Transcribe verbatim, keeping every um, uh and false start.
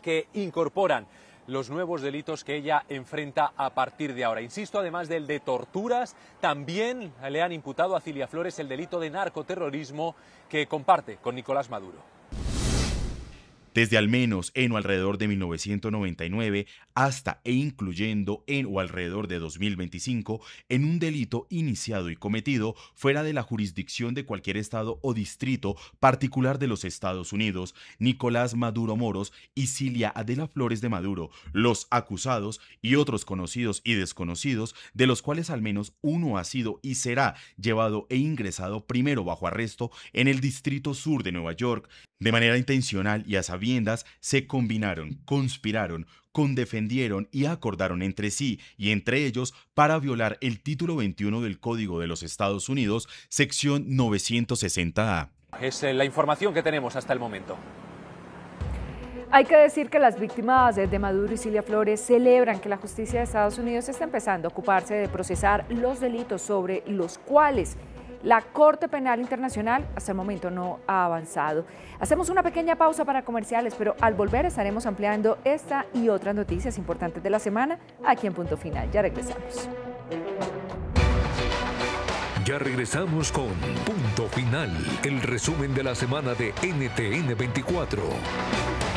que incorporan los nuevos delitos que ella enfrenta a partir de ahora. Insisto, además del de torturas, también le han imputado a Cilia Flores el delito de narcoterrorismo que comparte con Nicolás Maduro. Desde al menos en o alrededor de mil novecientos noventa y nueve hasta e incluyendo en o alrededor de dos mil veinticinco en un delito iniciado y cometido fuera de la jurisdicción de cualquier estado o distrito particular de los Estados Unidos, Nicolás Maduro Moros y Cilia Adela Flores de Maduro, los acusados y otros conocidos y desconocidos, de los cuales al menos uno ha sido y será llevado e ingresado primero bajo arresto en el Distrito Sur de Nueva York, de manera intencional y a sabiendas, se combinaron, conspiraron, condefendieron y acordaron entre sí y entre ellos para violar el título veintiuno del Código de los Estados Unidos, sección novecientos sesenta A. Es la información que tenemos hasta el momento. Hay que decir que las víctimas de Maduro y Cilia Flores celebran que la justicia de Estados Unidos está empezando a ocuparse de procesar los delitos sobre los cuales la Corte Penal Internacional hasta el momento no ha avanzado. Hacemos una pequeña pausa para comerciales, pero al volver estaremos ampliando esta y otras noticias importantes de la semana aquí en Punto Final. Ya regresamos. Ya regresamos con Punto Final, el resumen de la semana de N T N veinticuatro.